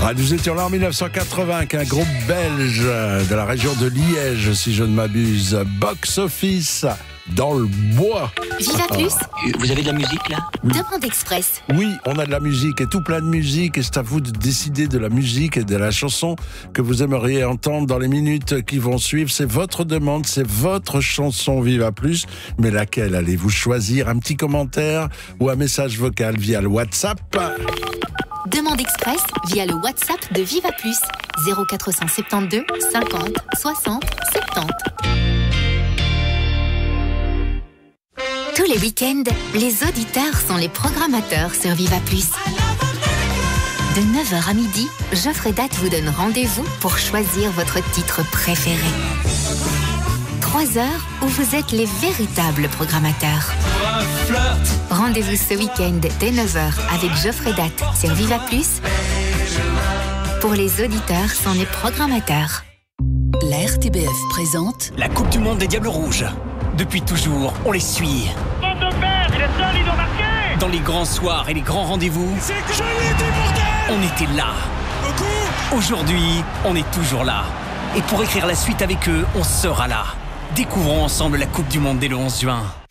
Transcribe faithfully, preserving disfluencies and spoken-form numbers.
Ah, nous étions là en mille neuf cent quatre-vingts avec un groupe belge de la région de Liège, si je ne m'abuse. Box Office dans le bois. Viva Plus. Vous avez de la musique là? Demande Express. Oui, on a de la musique et tout plein de musique et c'est à vous de décider de la musique et de la chanson que vous aimeriez entendre dans les minutes qui vont suivre. C'est votre demande, c'est votre chanson Viva Plus. Mais laquelle allez-vous choisir? Un petit commentaire ou un message vocal via le WhatsApp? Demande Express via le WhatsApp de Viva Plus. zéro quatre cent soixante-douze cinquante soixante soixante. Tous les week-ends, les auditeurs sont les programmateurs sur Viva Plus. De neuf heures à midi, Geoffrey Date vous donne rendez-vous pour choisir votre titre préféré. Trois heures où vous êtes les véritables programmateurs. Rendez-vous ce week-end dès neuf heures avec Geoffrey Date sur Viva Plus. Pour les auditeurs sont les programmateurs. La R T B F présente La Coupe du Monde des Diables Rouges. Depuis toujours, on les suit. Van de Berg, il est seul, il doit marquer. Dans les grands soirs et les grands rendez-vous, C'est que je lui ai dit, bordel. on était là. Beaucoup. Aujourd'hui, on est toujours là. Et pour écrire la suite avec eux, on sera là. Découvrons ensemble la Coupe du Monde dès le onze juin.